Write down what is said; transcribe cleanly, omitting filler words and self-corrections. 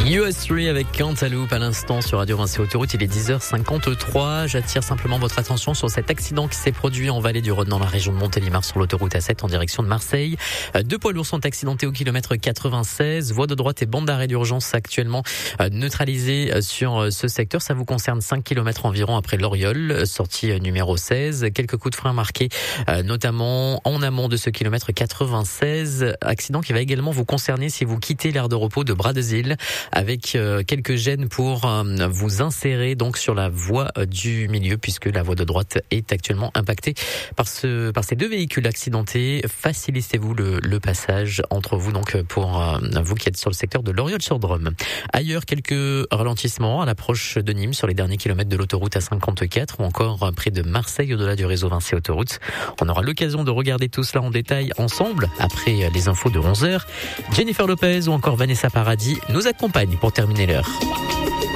US3 avec Cantaloupe à l'instant sur Radio Vinci Autoroute. Il est 10h53. J'attire simplement votre attention sur cet accident qui s'est produit en vallée du Rhône dans la région de Montélimar sur l'autoroute A7 en direction de Marseille. 2 poids lourds sont accidentés au kilomètre 96. Voie de droite et bande d'arrêt d'urgence actuellement neutralisées sur ce secteur. Ça vous concerne 5 km environ après Loriol, sortie numéro 16. Quelques coups de frein marqués, notamment en amont de ce kilomètre 96. Accident qui va également vous concerner si vous quittez l'aire de repos de Bradesile, avec quelques gênes pour vous insérer donc sur la voie du milieu, puisque la voie de droite est actuellement impactée par ces 2 véhicules accidentés. Facilitez-vous le passage entre vous, donc pour vous qui êtes sur le secteur de Loriol-sur-Drôme. Ailleurs, quelques ralentissements à l'approche de Nîmes sur les derniers kilomètres de l'autoroute A54 ou encore près de Marseille au-delà du réseau Vinci Autoroute. On aura l'occasion de regarder tout cela en détail ensemble après les infos de 11h. Jennifer Lopez ou encore Vanessa Paradis nous accompagnent pour terminer l'heure.